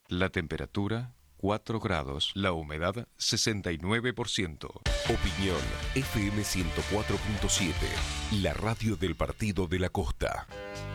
La temperatura 4 grados, la humedad 69%. Opinión FM 104.7, la radio del Partido de la Costa.